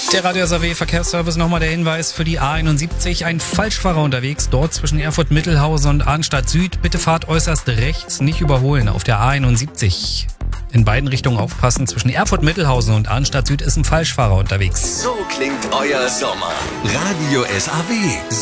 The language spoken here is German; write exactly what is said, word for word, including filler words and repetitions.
Der Radio S A W Verkehrsservice, nochmal der Hinweis für die A einundsiebzig. Ein Falschfahrer unterwegs, dort zwischen Erfurt-Mittelhausen und Arnstadt Süd. Bitte fahrt äußerst rechts, nicht überholen auf der A einundsiebzig. In beiden Richtungen aufpassen, zwischen Erfurt-Mittelhausen und Arnstadt Süd ist ein Falschfahrer unterwegs. So klingt euer Sommer. Radio S A W.